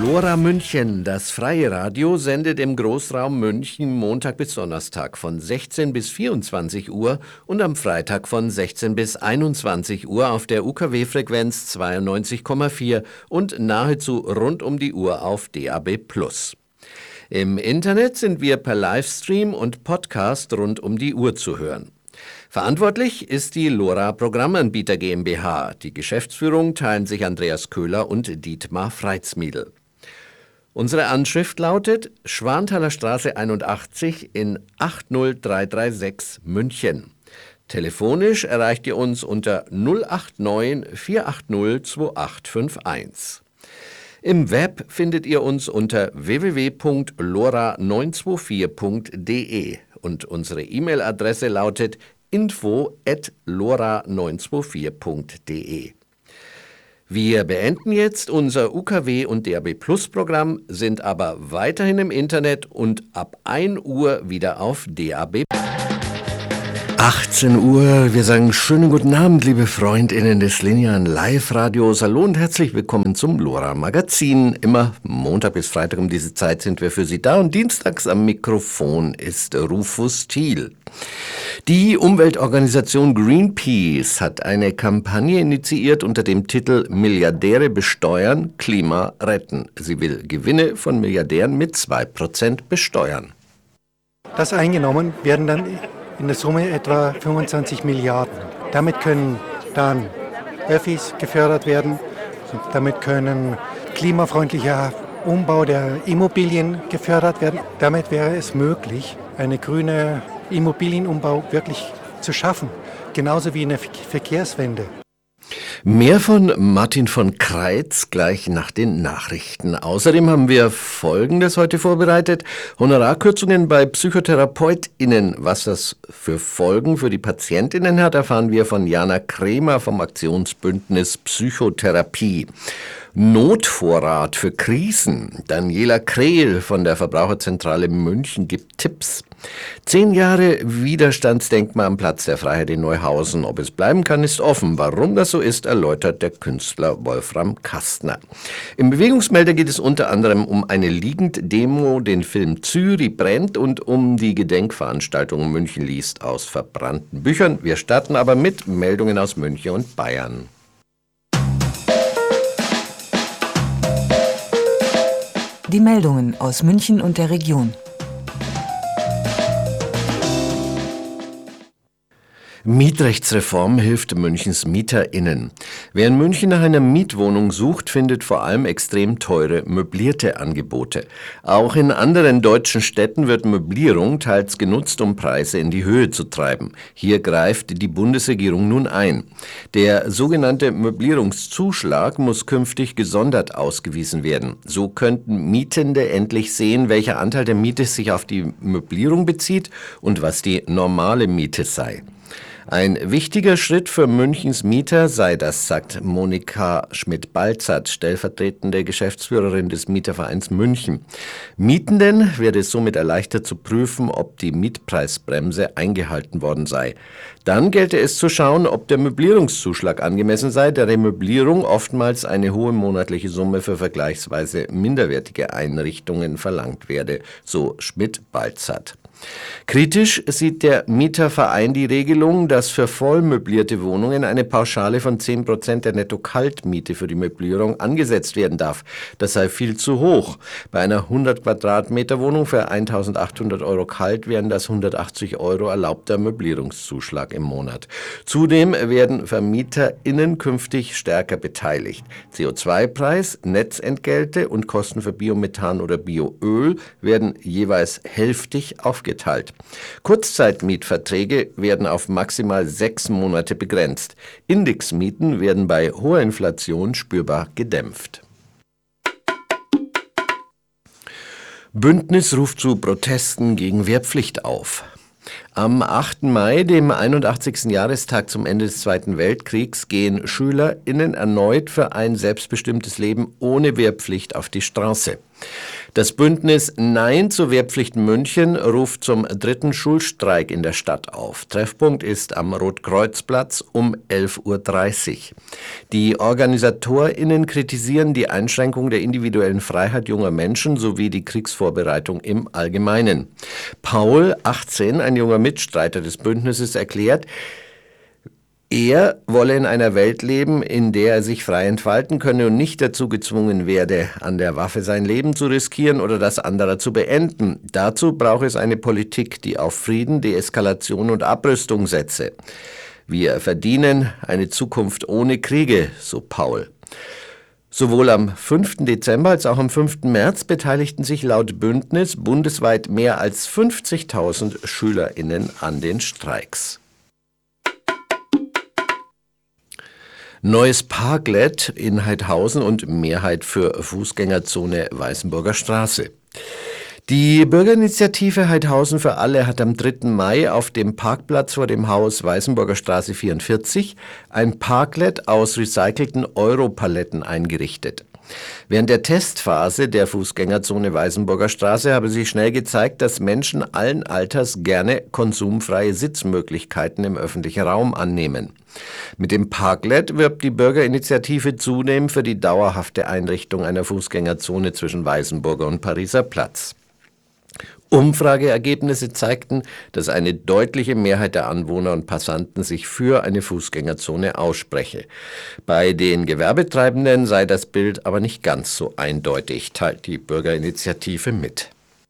LoRa München, das freie Radio, sendet im Großraum München Montag bis Donnerstag von 16 bis 24 Uhr und am Freitag von 16 bis 21 Uhr auf der UKW-Frequenz 92,4 und nahezu rund um die Uhr auf DAB+. Im Internet sind wir per Livestream und Podcast rund um die Uhr zu hören. Verantwortlich ist die LoRa Programmanbieter GmbH. Die Geschäftsführung teilen sich Andreas Köhler und Dietmar Freitsmiedl. Unsere Anschrift lautet Schwanthaler Straße 81 in 80336 München. Telefonisch erreicht ihr uns unter 089 480 2851. Im Web findet ihr uns unter www.lora924.de und unsere E-Mail-Adresse lautet info@lora924.de. Wir beenden jetzt unser UKW und DAB+ Programm, sind aber weiterhin im Internet und ab 1 Uhr wieder auf DAB+. 18 Uhr, wir sagen schönen guten Abend, liebe FreundInnen des linearen Live-Radios. Hallo und herzlich willkommen zum LoRa Magazin. Immer Montag bis Freitag um diese Zeit sind wir für Sie da und dienstags am Mikrofon ist Rufus Thiel. Die Umweltorganisation Greenpeace hat eine Kampagne initiiert unter dem Titel Milliardäre besteuern, Klima retten. Sie will Gewinne von Milliardären mit 2% besteuern. Das eingenommen werden dann in der Summe etwa 25 Milliarden. Damit können dann Öffis gefördert werden, damit können klimafreundlicher Umbau der Immobilien gefördert werden. Damit wäre es möglich, eine grüne Immobilienumbau wirklich zu schaffen, genauso wie eine Verkehrswende. Mehr von Martin von Kreitz gleich nach den Nachrichten. Außerdem haben wir Folgendes heute vorbereitet. Honorarkürzungen bei PsychotherapeutInnen. Was das für Folgen für die PatientInnen hat, erfahren wir von Jana Kremer vom Aktionsbündnis Psychotherapie. Notvorrat für Krisen. Daniela Krehl von der Verbraucherzentrale München gibt Tipps. 10 Jahre Widerstandsdenkmal am Platz der Freiheit in Neuhausen. Ob es bleiben kann, ist offen. Warum das so ist, erläutert der Künstler Wolfram Kastner. Im Bewegungsmelder geht es unter anderem um eine Liegenddemo, den Film Zürich brennt und um die Gedenkveranstaltung München liest aus verbrannten Büchern. Wir starten aber mit Meldungen aus München und Bayern. Die Meldungen aus München und der Region. Mietrechtsreform hilft Münchens MieterInnen. Wer in München nach einer Mietwohnung sucht, findet vor allem extrem teure möblierte Angebote. Auch in anderen deutschen Städten wird Möblierung teils genutzt, um Preise in die Höhe zu treiben. Hier greift die Bundesregierung nun ein. Der sogenannte Möblierungszuschlag muss künftig gesondert ausgewiesen werden. So könnten Mietende endlich sehen, welcher Anteil der Miete sich auf die Möblierung bezieht und was die normale Miete sei. Ein wichtiger Schritt für Münchens Mieter sei das, sagt Monika Schmidt-Balzert, stellvertretende Geschäftsführerin des Mietervereins München. Mietenden werde es somit erleichtert zu prüfen, ob die Mietpreisbremse eingehalten worden sei. Dann gelte es zu schauen, ob der Möblierungszuschlag angemessen sei, der Remöblierung oftmals eine hohe monatliche Summe für vergleichsweise minderwertige Einrichtungen verlangt werde, so Schmidt-Balzert. Kritisch sieht der Mieterverein die Regelung, dass für voll möblierte Wohnungen eine Pauschale von 10% der Netto-Kaltmiete für die Möblierung angesetzt werden darf. Das sei viel zu hoch. Bei einer 100 Quadratmeter Wohnung für 1.800 € kalt wären das 180 € erlaubter Möblierungszuschlag im Monat. Zudem werden VermieterInnen künftig stärker beteiligt. CO2-Preis, Netzentgelte und Kosten für Biomethan oder Bioöl werden jeweils hälftig aufgeteilt. Kurzzeitmietverträge werden auf maximal 6 Monate begrenzt. Indexmieten werden bei hoher Inflation spürbar gedämpft. Bündnis ruft zu Protesten gegen Wehrpflicht auf. Am 8. Mai, dem 81. Jahrestag zum Ende des Zweiten Weltkriegs, gehen SchülerInnen erneut für ein selbstbestimmtes Leben ohne Wehrpflicht auf die Straße. Das Bündnis Nein zur Wehrpflicht München ruft zum 3. Schulstreik in der Stadt auf. Treffpunkt ist am Rotkreuzplatz um 11:30 Uhr. Die OrganisatorInnen kritisieren die Einschränkung der individuellen Freiheit junger Menschen sowie die Kriegsvorbereitung im Allgemeinen. Paul, 18, ein junger Mitstreiter des Bündnisses, erklärt, er wolle in einer Welt leben, in der er sich frei entfalten könne und nicht dazu gezwungen werde, an der Waffe sein Leben zu riskieren oder das anderer zu beenden. Dazu brauche es eine Politik, die auf Frieden, Deeskalation und Abrüstung setze. Wir verdienen eine Zukunft ohne Kriege, so Paul. Sowohl am 5. Dezember als auch am 5. März beteiligten sich laut Bündnis bundesweit mehr als 50.000 SchülerInnen an den Streiks. Neues Parklet in Haidhausen und Mehrheit für Fußgängerzone Weißenburger Straße. Die Bürgerinitiative Haidhausen für alle hat am 3. Mai auf dem Parkplatz vor dem Haus Weißenburger Straße 44 ein Parklet aus recycelten Europaletten eingerichtet. Während der Testphase der Fußgängerzone Weißenburger Straße habe sich schnell gezeigt, dass Menschen allen Alters gerne konsumfreie Sitzmöglichkeiten im öffentlichen Raum annehmen. Mit dem Parklet wirbt die Bürgerinitiative zudem für die dauerhafte Einrichtung einer Fußgängerzone zwischen Weißenburger und Pariser Platz. Umfrageergebnisse zeigten, dass eine deutliche Mehrheit der Anwohner und Passanten sich für eine Fußgängerzone ausspreche. Bei den Gewerbetreibenden sei das Bild aber nicht ganz so eindeutig, teilt die Bürgerinitiative mit.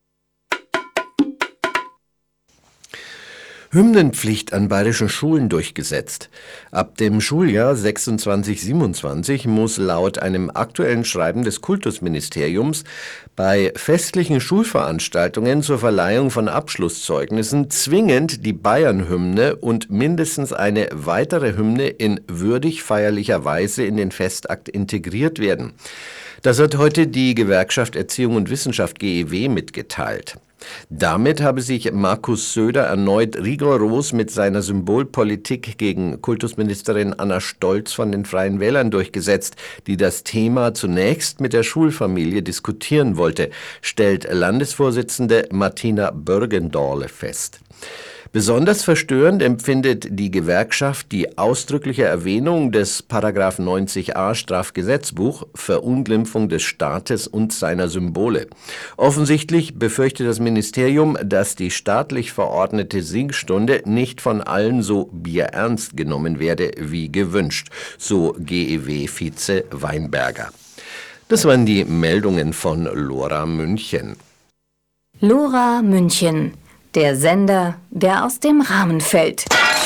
Hymnenpflicht an bayerischen Schulen durchgesetzt. Ab dem Schuljahr 26/27 muss laut einem aktuellen Schreiben des Kultusministeriums bei festlichen Schulveranstaltungen zur Verleihung von Abschlusszeugnissen zwingend die Bayernhymne und mindestens eine weitere Hymne in würdig feierlicher Weise in den Festakt integriert werden. Das hat heute die Gewerkschaft Erziehung und Wissenschaft GEW mitgeteilt. Damit habe sich Markus Söder erneut rigoros mit seiner Symbolpolitik gegen Kultusministerin Anna Stolz von den Freien Wählern durchgesetzt, die das Thema zunächst mit der Schulfamilie diskutieren wollte, stellt Landesvorsitzende Martina Börgendorle fest. Besonders verstörend empfindet die Gewerkschaft die ausdrückliche Erwähnung des § 90a Strafgesetzbuch Verunglimpfung des Staates und seiner Symbole. Offensichtlich befürchtet das Ministerium, dass die staatlich verordnete Singstunde nicht von allen so bierernst genommen werde wie gewünscht, so GEW-Vize Weinberger. Das waren die Meldungen von LoRa München. LoRa München. Der Sender, der aus dem Rahmen fällt.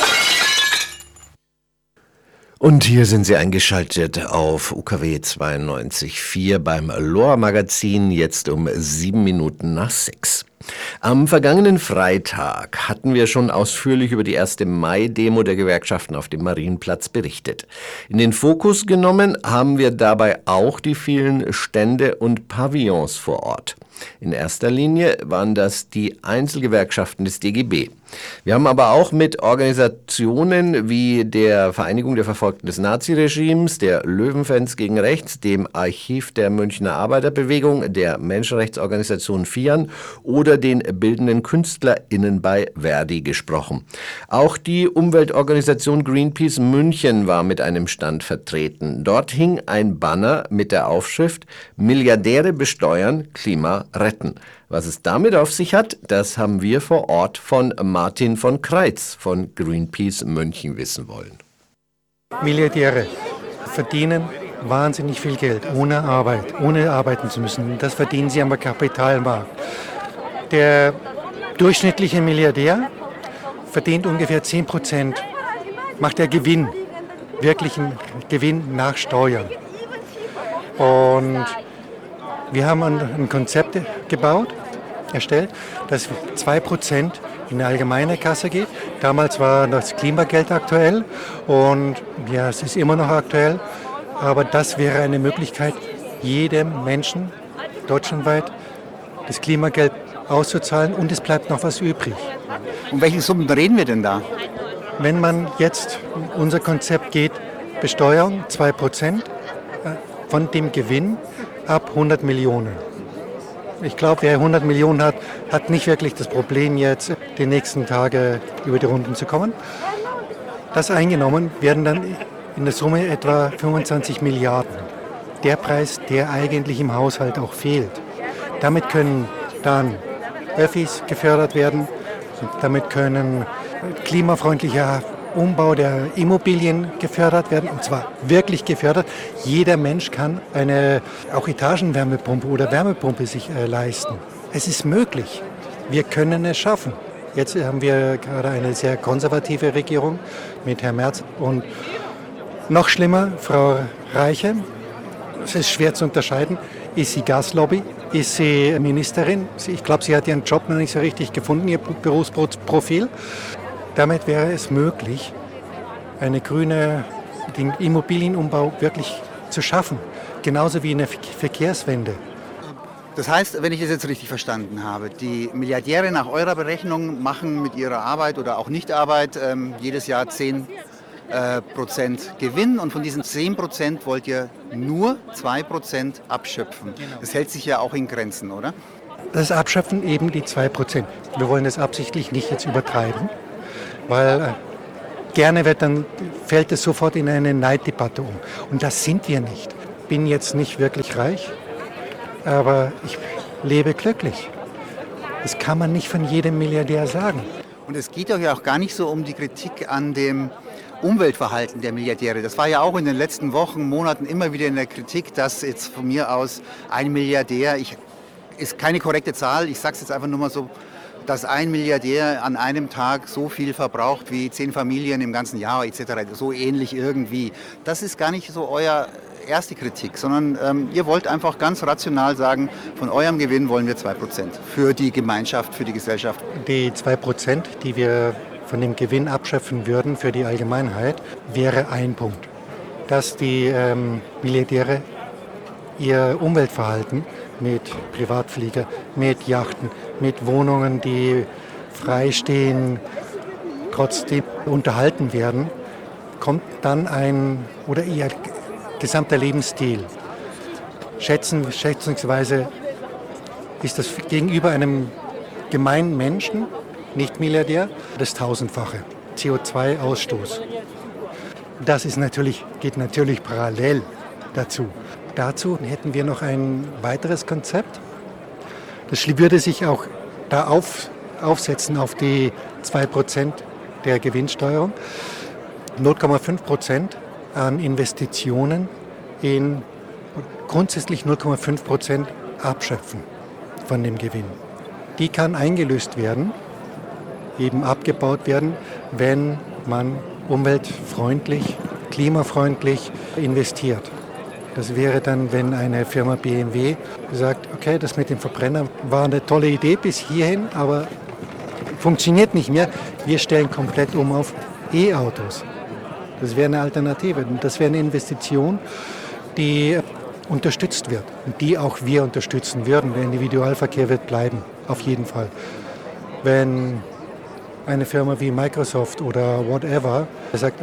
Und hier sind Sie eingeschaltet auf UKW 92.4 beim LoRa-Magazin, jetzt um 7:07. Am vergangenen Freitag hatten wir schon ausführlich über die 1. Mai-Demo der Gewerkschaften auf dem Marienplatz berichtet. In den Fokus genommen haben wir dabei auch die vielen Stände und Pavillons vor Ort. In erster Linie waren das die Einzelgewerkschaften des DGB. Wir haben aber auch mit Organisationen wie der Vereinigung der Verfolgten des Naziregimes, der Löwenfans gegen Rechts, dem Archiv der Münchner Arbeiterbewegung, der Menschenrechtsorganisation FIAN oder den bildenden KünstlerInnen bei Verdi gesprochen. Auch die Umweltorganisation Greenpeace München war mit einem Stand vertreten. Dort hing ein Banner mit der Aufschrift „Milliardäre besteuern, Klima retten“. Was es damit auf sich hat, das haben wir vor Ort von Martin von Kreitz von Greenpeace München wissen wollen. Milliardäre verdienen wahnsinnig viel Geld, ohne arbeiten zu müssen. Das verdienen sie am Kapitalmarkt. Der durchschnittliche Milliardär verdient ungefähr 10%, macht er Gewinn, wirklichen Gewinn nach Steuern. Und wir haben ein Konzept erstellt, dass 2% in eine allgemeine Kasse geht. Damals war das Klimageld aktuell und ja, es ist immer noch aktuell. Aber das wäre eine Möglichkeit, jedem Menschen deutschlandweit das Klimageld auszuzahlen und es bleibt noch was übrig. Um welche Summen reden wir denn da? Wenn man jetzt unser Konzept geht, Besteuerung 2% von dem Gewinn ab 100 Millionen. Ich glaube, wer 100 Millionen hat, hat nicht wirklich das Problem, jetzt die nächsten Tage über die Runden zu kommen. Das eingenommen werden dann in der Summe etwa 25 Milliarden. Der Preis, der eigentlich im Haushalt auch fehlt. Damit können dann Öffis gefördert werden, damit können klimafreundlicher Umbau der Immobilien gefördert werden, und zwar wirklich gefördert. Jeder Mensch kann eine auch Etagenwärmepumpe oder Wärmepumpe sich leisten. Es ist möglich. Wir können es schaffen. Jetzt haben wir gerade eine sehr konservative Regierung mit Herrn Merz und noch schlimmer, Frau Reiche. Es ist schwer zu unterscheiden. Ist sie Gaslobby? Ist sie Ministerin? Ich glaube, sie hat ihren Job noch nicht so richtig gefunden, ihr Berufsprofil. Damit wäre es möglich, den Immobilienumbau wirklich zu schaffen. Genauso wie eine Verkehrswende. Das heißt, wenn ich das jetzt richtig verstanden habe, die Milliardäre nach eurer Berechnung machen mit ihrer Arbeit oder auch Nichtarbeit jedes Jahr 10% Gewinn, und von diesen 10% wollt ihr nur 2% abschöpfen. Das hält sich ja auch in Grenzen, oder? Das Abschöpfen eben die 2%. Wir wollen das absichtlich nicht jetzt übertreiben, weil gerne fällt es sofort in eine Neiddebatte um. Und das sind wir nicht. Ich bin jetzt nicht wirklich reich, aber ich lebe glücklich. Das kann man nicht von jedem Milliardär sagen. Und es geht doch ja auch gar nicht so um die Kritik an dem Umweltverhalten der Milliardäre. Das war ja auch in den letzten Wochen, Monaten immer wieder in der Kritik, dass jetzt von mir aus ein Milliardär, ist keine korrekte Zahl, ich sage es jetzt einfach nur mal so, dass ein Milliardär an einem Tag so viel verbraucht wie 10 Familien im ganzen Jahr etc. So ähnlich irgendwie. Das ist gar nicht so euer erste Kritik, sondern ihr wollt einfach ganz rational sagen, von eurem Gewinn wollen wir 2% für die Gemeinschaft, für die Gesellschaft. Die 2%, die wir von dem Gewinn abschöpfen würden für die Allgemeinheit, wäre ein Punkt. Dass die Milliardäre ihr Umweltverhalten mit Privatflieger, mit Yachten, mit Wohnungen, die frei stehen, trotzdem unterhalten werden, kommt dann oder ihr gesamter Lebensstil. Schätzungsweise ist das gegenüber einem gemeinen Menschen, nicht Milliardär, das 1000-fache CO2-Ausstoß. Das geht natürlich parallel dazu. Dazu hätten wir noch ein weiteres Konzept. Das würde sich auch da aufsetzen auf die 2% der Gewinnsteuerung. 0,5% an Investitionen grundsätzlich 0,5% abschöpfen von dem Gewinn. Die kann eingelöst werden, eben abgebaut werden, wenn man umweltfreundlich, klimafreundlich investiert. Das wäre dann, wenn eine Firma BMW sagt, okay, das mit dem Verbrenner war eine tolle Idee bis hierhin, aber funktioniert nicht mehr. Wir stellen komplett um auf E-Autos. Das wäre eine Alternative. Das wäre eine Investition, die unterstützt wird und die auch wir unterstützen würden. Der Individualverkehr wird bleiben, auf jeden Fall. Wenn eine Firma wie Microsoft oder whatever sagt,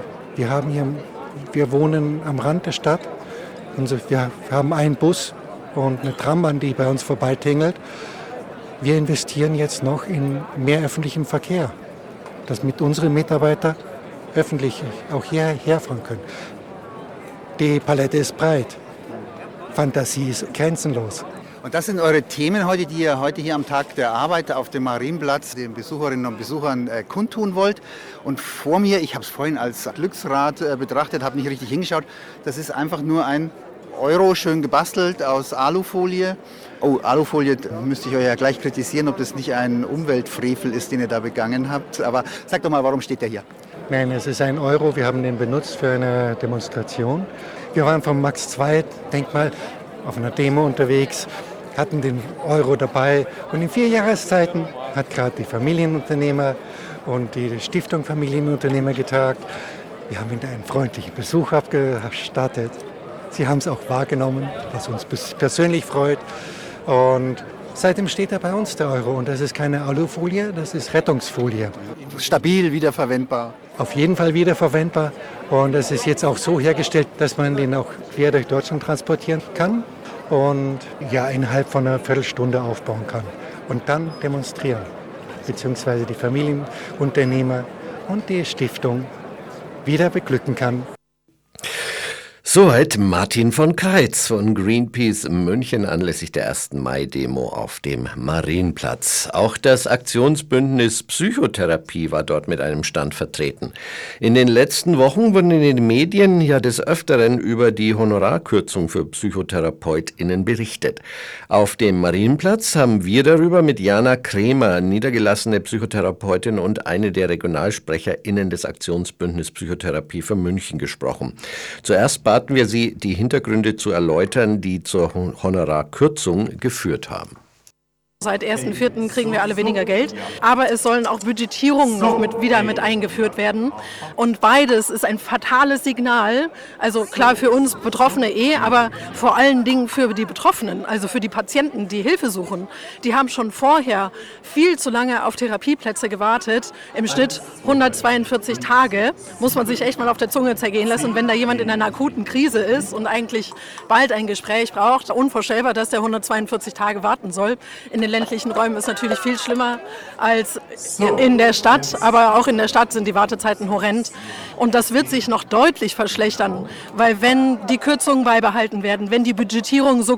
wir wohnen am Rand der Stadt, und wir haben einen Bus und eine Trambahn, die bei uns vorbeitingelt. Wir investieren jetzt noch in mehr öffentlichen Verkehr, dass mit unseren Mitarbeitern öffentlich auch hierher fahren können. Die Palette ist breit. Fantasie ist grenzenlos. Und das sind eure Themen heute, die ihr heute hier am Tag der Arbeit auf dem Marienplatz den Besucherinnen und Besuchern kundtun wollt. Und vor mir, ich habe es vorhin als Glücksrad betrachtet, habe nicht richtig hingeschaut, das ist einfach nur ein Euro, schön gebastelt aus Alufolie. Oh, Alufolie müsste ich euch ja gleich kritisieren, ob das nicht ein Umweltfrevel ist, den ihr da begangen habt. Aber sag doch mal, warum steht der hier? Nein, es ist ein Euro, wir haben den benutzt für eine Demonstration. Wir waren vom Max-II-Denkmal auf einer Demo unterwegs, hatten den Euro dabei, und in 4 Jahreszeiten hat gerade die Familienunternehmer und die Stiftung Familienunternehmer getagt. Wir haben ihnen einen freundlichen Besuch abgestattet. Sie haben es auch wahrgenommen, was uns persönlich freut. Und seitdem steht er bei uns, der Euro. Und das ist keine Alufolie, das ist Rettungsfolie. Stabil, wiederverwendbar. Auf jeden Fall wiederverwendbar. Und es ist jetzt auch so hergestellt, dass man den auch quer durch Deutschland transportieren kann. und ja innerhalb von einer Viertelstunde aufbauen kann. Und dann demonstrieren, beziehungsweise die Familienunternehmer und die Stiftung wieder beglücken kann. Soweit Martin von Keitz von Greenpeace München anlässlich der 1. Mai-Demo auf dem Marienplatz. Auch das Aktionsbündnis Psychotherapie war dort mit einem Stand vertreten. In den letzten Wochen wurden in den Medien ja des Öfteren über die Honorarkürzung für PsychotherapeutInnen berichtet. Auf dem Marienplatz haben wir darüber mit Jana Kremer, niedergelassene Psychotherapeutin und eine der RegionalsprecherInnen des Aktionsbündnis Psychotherapie für München gesprochen. Zuerst baten wir Sie, die Hintergründe zu erläutern, die zur Honorarkürzung geführt haben. Seit 1.4. kriegen wir alle weniger Geld, aber es sollen auch Budgetierungen noch wieder mit eingeführt werden. Und beides ist ein fatales Signal, also klar für uns Betroffene aber vor allen Dingen für die Betroffenen, also für die Patienten, die Hilfe suchen. Die haben schon vorher viel zu lange auf Therapieplätze gewartet, im Schnitt 142 Tage, muss man sich echt mal auf der Zunge zergehen lassen. Und wenn da jemand in einer akuten Krise ist und eigentlich bald ein Gespräch braucht, unvorstellbar, dass der 142 Tage warten soll. In den ländlichen Räumen ist natürlich viel schlimmer als in der Stadt, aber auch in der Stadt sind die Wartezeiten horrend. Und das wird sich noch deutlich verschlechtern, weil wenn die Kürzungen beibehalten werden, wenn die Budgetierung so